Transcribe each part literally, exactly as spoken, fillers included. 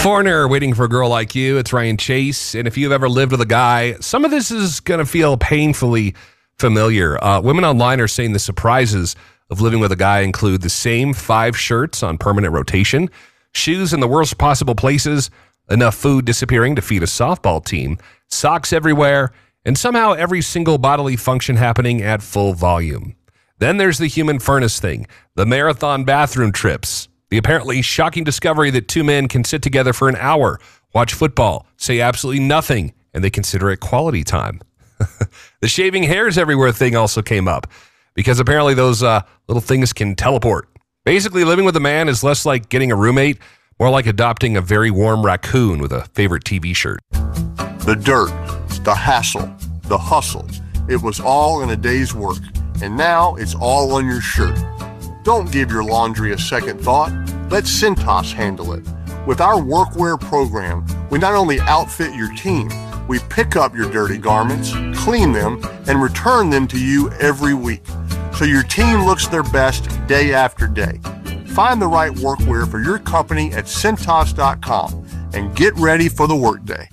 Foreigner, waiting for a girl like you. It's Ryan Chase. And if you've ever lived with a guy, some of this is going to feel painfully familiar. Uh, women online are saying the surprises of living with a guy include the same five shirts on permanent rotation, shoes in the worst possible places, enough food disappearing to feed a softball team, socks everywhere, and somehow every single bodily function happening at full volume. Then there's the human furnace thing, the marathon bathroom trips, the apparently shocking discovery that two men can sit together for an hour, watch football, say absolutely nothing, and they consider it quality time. The shaving hairs everywhere thing also came up because apparently those uh, little things can teleport. Basically, living with a man is less like getting a roommate, more like adopting a very warm raccoon with a favorite T V shirt. The dirt, the hassle, the hustle, it was all in a day's work, and now it's all on your shirt. Don't give your laundry a second thought. Let Cintas handle it. With our workwear program, we not only outfit your team, we pick up your dirty garments, clean them, and return them to you every week, so your team looks their best day after day. Find the right workwear for your company at Cintas dot com and get ready for the workday.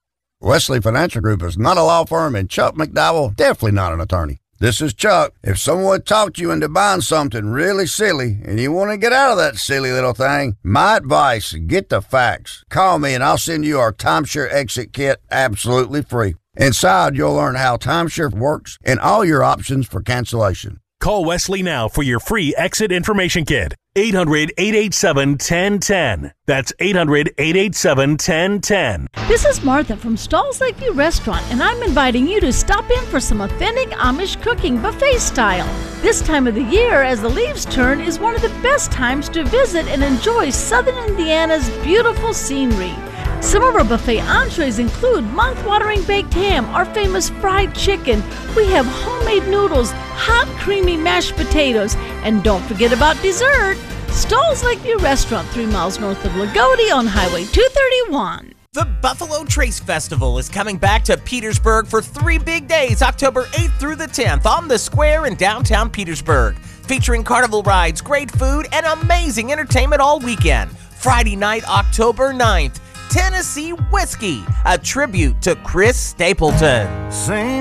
Wesley Financial Group is not a law firm, and Chuck McDowell definitely not an attorney. This is Chuck. If someone talked you into buying something really silly and you want to get out of that silly little thing, my advice, get the facts. Call me and I'll send you our timeshare exit kit absolutely free. Inside, you'll learn how timeshare works and all your options for cancellation. Call Wesley now for your free exit information kit. eight hundred, eight eight seven, one zero one zero. That's eight hundred, eight eight seven, one zero one zero. This is Martha from Stalls Lakeview Restaurant, and I'm inviting you to stop in for some authentic Amish cooking buffet style. This time of the year, as the leaves turn, is one of the best times to visit and enjoy Southern Indiana's beautiful scenery. Some of our buffet entrees include mouth-watering baked ham, our famous fried chicken. We have homemade noodles, hot creamy mashed potatoes, and don't forget about dessert. Stalls Lakeview Restaurant, three miles north of Lagodi on Highway two thirty-one. The Buffalo Trace Festival is coming back to Petersburg for three big days, October eighth through the tenth, on the square in downtown Petersburg, featuring carnival rides, great food, and amazing entertainment all weekend. Friday night, October ninth, Tennessee Whiskey, a tribute to Chris Stapleton. Same